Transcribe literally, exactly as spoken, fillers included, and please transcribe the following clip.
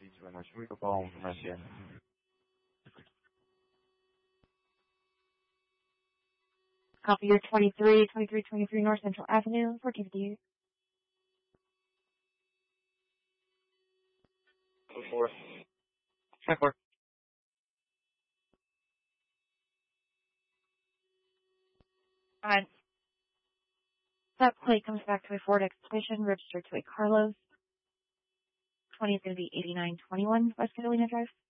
记住了，是一个帮我们那些。 Copy your twenty-three, twenty-three, twenty-three North Central Avenue for activity. Four. Ten four. Alright. That plate comes back to a Ford Expedition registered to a Carlos. twenty is going to be eighty-nine twenty-one West Catalina Drive.